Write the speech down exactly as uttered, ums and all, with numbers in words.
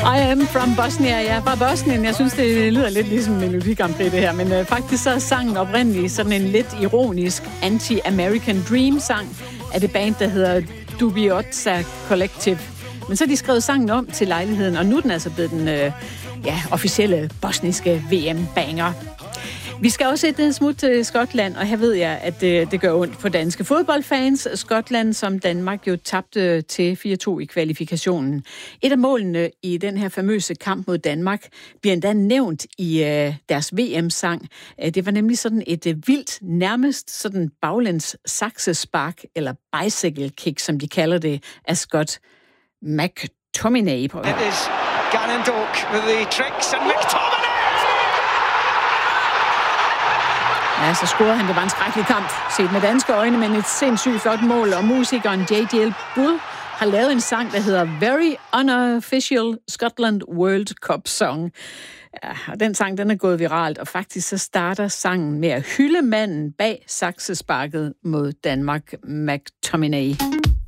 I am from Bosnia. Jeg er fra Bosnien. Jeg synes, det lyder lidt ligesom Melodi Grand Prix, det her. Men øh, faktisk så er sangen oprindeligt sådan en lidt ironisk anti-American Dream-sang af det band, der hedder Dubioza Collective. Men så har de skrevet sangen om til lejligheden, og nu er den altså blevet den øh, ja, officielle bosniske V M-banger. Vi skal også et smut til Skotland, og her ved jeg, at det, det gør ondt på danske fodboldfans. Skotland, som Danmark jo tabte til fire to i kvalifikationen. Et af målene i den her famøse kamp mod Danmark bliver endda nævnt i øh, deres V M-sang. Det var nemlig sådan et øh, vildt, nærmest sådan baglæns saksespark, eller bicycle kick, som de kalder det, af Scott McTominay. It is Gannon Doak with the tricks, and McTominay! Ja, så scorede han. Det var en skrækkelig kamp, set med danske øjne, men et sindssygt flot mål, og musikeren J D L Bull har lavet en sang, der hedder Very Unofficial Scotland World Cup Song. Ja, og den sang, den er gået viralt, og faktisk så starter sangen med at hylde manden bag saksesparket mod Danmark, McTominay.